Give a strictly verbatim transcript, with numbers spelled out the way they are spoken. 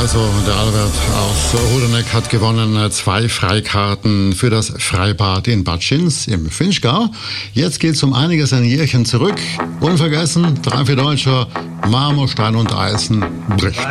Also, der Albert aus Hodeneck hat gewonnen zwei Freikarten für das Freibad in Bad Schinz im Vinschgau. Jetzt geht's um einiges ein Jährchen zurück. Unvergessen, drei für Deutscher, Marmorstein und Eisen bricht.